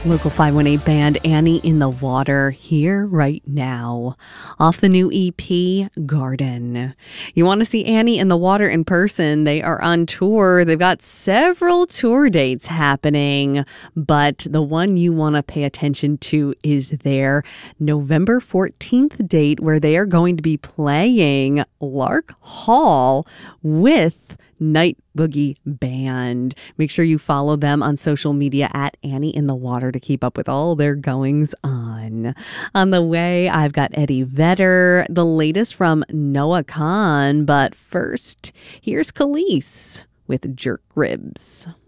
Local 518 band Annie in the Water here right now off the new EP Garden. You want to see Annie in the Water in person? They are on tour. They've got several tour dates happening, but the one you want to pay attention to is their November 14th date where they are going to be playing Lark Hall with Night Boogie Band. Make sure you follow them on social media at Annie in the Water to keep up with all their goings on. On the way, I've got Eddie Vedder, the latest from Noah Kahan. But first, here's Khalees with Jerk Ribs.